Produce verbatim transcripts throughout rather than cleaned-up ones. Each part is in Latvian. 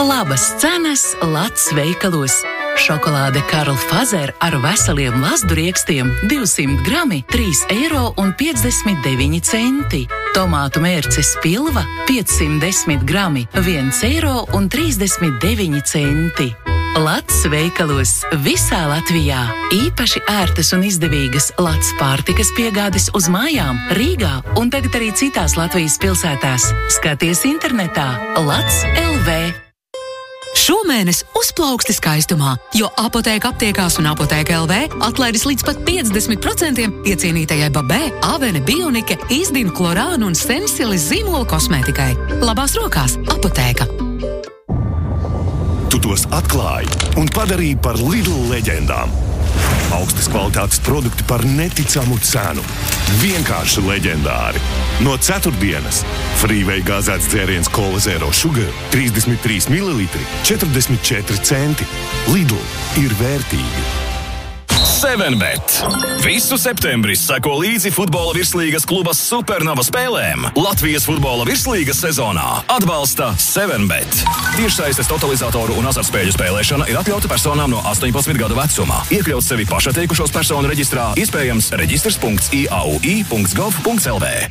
Labas cenas Lats veikalos. Šokolāde Karl Fazer ar veseliem lazduriekstiem divsimt grami trīs eiro un piecdesmit deviņi centi. Tomātu mērces pilva piecsimt desmit grami viens eiro un trīsdesmit deviņi centi. Lats veikalos visā Latvijā. Īpaši ērtas un izdevīgas Lats pārtikas piegādes uz mājām Rīgā un tagad arī citās Latvijas pilsētās. Skaties internetā Lats L V. Šomēnes uzplauksti skaistumā, jo Apotēka aptiekās un Apotēka L V atlaides līdz pat piecdesmit procentiem iecienītajai Babē, Avene, Bionike, Izdina, Klorāna un Sensilis zīmola kosmētikai. Labās rokās Apotēka. Tu tos atklāji un padarīji par Lidl leģendām. Augstas kvalitātes produkti par neticamu cenu. Vienkārši leģendāri. No ceturtdienas Freeway gāzēts dzēriens Cola Zero Sugar trīsdesmit trīs mililitri, četrdesmit četri centi. Lidl ir vērtīgi. seven bet. Visu septembri seko līdzi futbola virslīgas kluba Supernova spēlēm. Latvijas futbola virslīgas sezonā atbalsta seven bet. Tiešsaistes totalizatoru un azartspēļu spēlēšana ir atļauta personām no astoņpadsmit gadu vecumā. Iekļaut sevi pašatteikušos personu reģistrā, iespējams reģistrs punkts i a u i punkts gov punkts l v.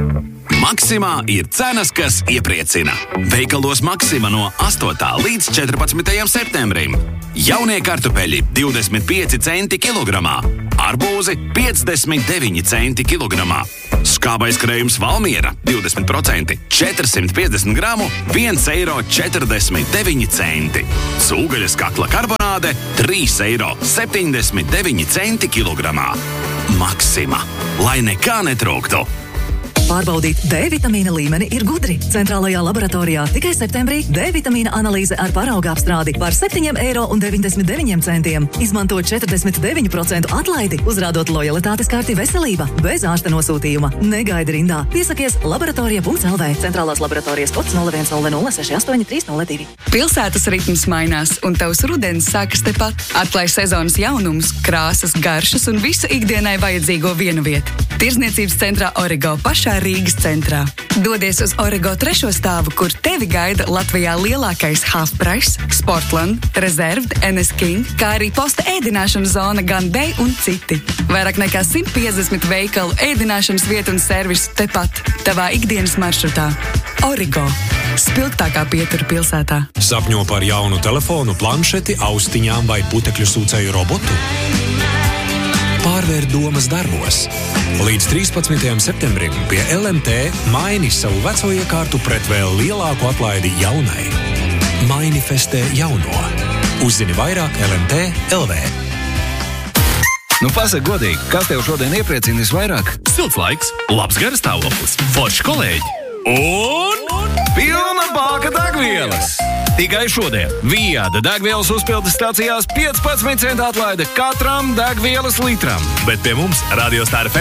Maksimā ir cenas, kas iepriecina. Veikalos Maksima no astotā līdz četrpadsmitajam septembrim. Jaunie kartupeļi divdesmit pieci centi kilogramā. Arbūzi piecdesmit deviņi centi kilogramā. Skābais krējums Valmiera divdesmit procenti, četrsimt piecdesmit gramu, viens eiro četrdesmit deviņi centi. Cūgaļas kakla karbonāde trīs eiro septiņdesmit deviņi centi kilogramā. Maksima, lai nekā netrūktu. Pārbaudīt D vitamīna līmeni ir gudri. Centrālajā laboratorijā tikai septembrī D vitamīna analīze ar parauga apstrādi par septiņi eiro un deviņdesmit deviņi centiem. Izmanto četrdesmit deviņu procentu atlaidi, uzrādot lojalitātes karti veselība, bez ārsta nosūtījuma. Negaidi rindā. Piesakies laboratorija punkts l v. Centrālās laboratorijas kods nulle viens nulle nulle seši astoņi trīs nulle divi. Pilsētas ritms mainās, un tavs rudens sākas tepat. Atklāj sezonas jaunumus, krāsas, garšas un visu ikdienai vajadzīgo vienu vietu. Tirzniecības centrā Origo pašā Rīgas centrā. Dodies uz Origo trešo stāvu, kur tevi gaida Latvijā lielākais Half Price, Sportland, Reserved, N S King, kā arī posta ēdināšanas zona Gun Day un citi. Vairāk nekā simt piecdesmit veikalu, ēdināšanas vietu un servisu tepat, tavā ikdienas maršrutā. Origo. Spilgtākā pietura pilsētā. Sapņo par jaunu telefonu, planšeti, austiņām vai putekļu sūcēju robotu? Pārvērt domas darbos. Līdz trīspadsmitajam septembrim pie L M T maini savu veco iekārtu pret vēl lielāku atlaidi jaunai. Mainifestē jauno. Uzzini vairāk L M T L V. Nu, pasaka godīgi, kas tev šodien iepriecina visvairāk? Silts laiks, labs garastāvoklis, forši kolēģi Un pilna bāka degvielas. Tikai šodien Vijāda degvielas uzpildes stācijās piecpadsmit centu atlaide katram degvielas litram. Bet pie mums Radio Star F M